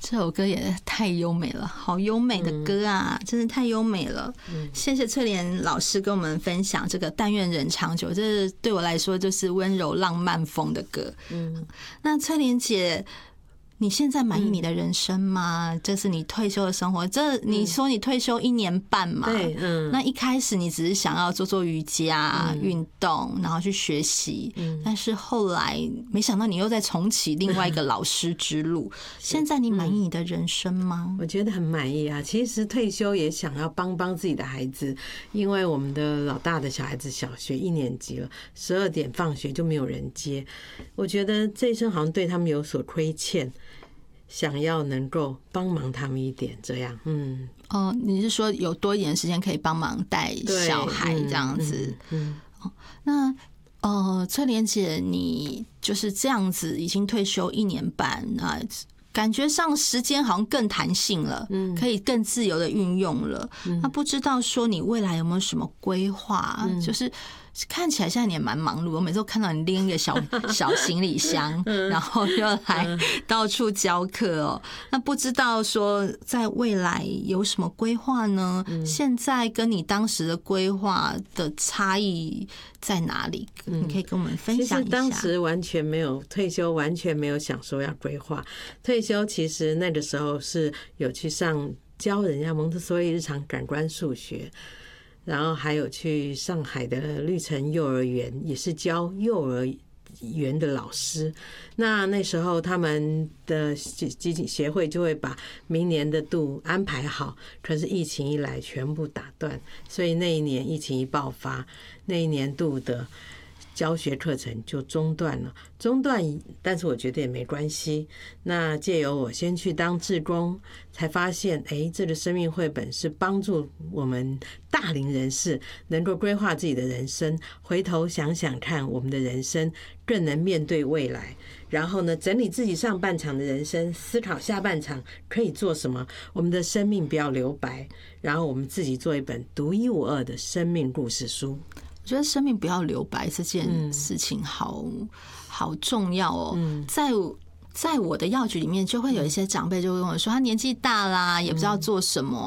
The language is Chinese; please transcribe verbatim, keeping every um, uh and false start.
这首歌也太优美了，好优美的歌啊，嗯、真的太优美了。嗯、谢谢翠莲老师跟我们分享这个《但愿人长久》，这对我来说就是温柔浪漫风的歌。嗯，那翠莲姐，你现在满意你的人生吗？嗯、这是你退休的生活。这你说你退休一年半嘛？对，嗯。那一开始你只是想要做做瑜伽、运、嗯、动，然后去学习。嗯。但是后来没想到你又在重启另外一个老师之路。现在你满意你的人生吗？ 我觉得很满意啊。其实退休也想要帮帮自己的孩子，因为我们的老大的小孩子小学一年级了，十二点放学就没有人接。我觉得这一生好像对他们有所亏欠。想要能够帮忙他们一点，这样，嗯， 哦，你是说有多一点时间可以帮忙带小孩这样子？嗯，嗯那呃，翠莲姐，你就是这样子，已经退休一年半啊，感觉上时间好像更弹性了，嗯，可以更自由的运用了。嗯、那不知道说你未来有没有什么规划？嗯、就是看起来现在你也蛮忙碌，我每次都看到你拎一个小小行李箱，然后就来到处教课哦。那不知道说在未来有什么规划呢？现在跟你当时的规划的差异在哪里？你可以跟我们分享一下。 其实当时完全没有退休，完全没有想说要规划退休。其实那个时候是有去上教人家蒙特梭利日常感官数学。然后还有去上海的绿城幼儿园，也是教幼儿园的老师。那那时候他们的基金协会就会把明年的度安排好，可是疫情一来全部打断，所以那一年疫情一爆发，那一年度的教学课程就中断了，中断，但是我觉得也没关系。那借由我先去当志工，才发现，哎，这个生命绘本是帮助我们大龄人士能够规划自己的人生，回头想想看，我们的人生更能面对未来。然后呢，整理自己上半场的人生，思考下半场可以做什么，我们的生命不要留白，然后我们自己做一本独一无二的生命故事书。 我觉得生命不要留白这件事情好、嗯、好重要哦。嗯、在在我的药局里面，就会有一些长辈就会跟我说，他年纪大啦，也不知道做什么。